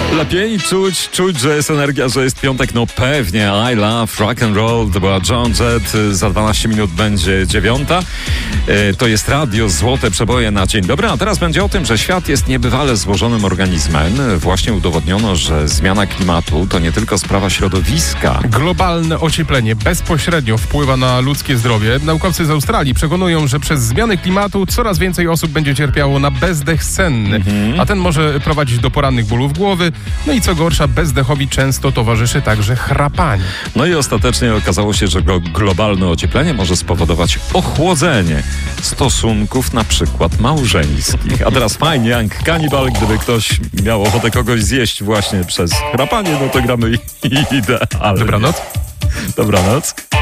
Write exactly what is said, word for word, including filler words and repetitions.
Lepiej czuć, czuć, że jest energia, że jest piątek. No pewnie, I love rock and roll. To była Joan Jett. Za dwanaście minut będzie dziewiąta. E, to jest radio Złote Przeboje na dzień dobry. A teraz będzie o tym, że świat jest niebywale złożonym organizmem. Właśnie udowodniono, że zmiana klimatu to nie tylko sprawa środowiska. Globalne ocieplenie bezpośrednio wpływa na ludzkie zdrowie. Naukowcy z Australii przekonują, że przez zmiany klimatu coraz więcej osób będzie cierpiało na bezdech senny. Mhm. A ten może prowadzić do porannych bólów głowy. No i co gorsza, bezdechowi często towarzyszy także chrapanie. No i ostatecznie okazało się, że globalne ocieplenie może spowodować ochłodzenie stosunków na przykład małżeńskich. A teraz fajnie, jak kanibal, gdyby ktoś miał ochotę kogoś zjeść właśnie przez chrapanie, no to gramy idealnie. Dobranoc. Dobranoc.